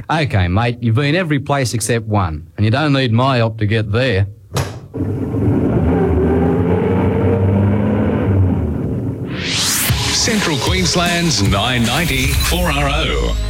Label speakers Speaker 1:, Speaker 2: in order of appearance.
Speaker 1: OK, mate, you've been every place except one, and you don't need my help to get there.
Speaker 2: Central Queensland's 990 4RO.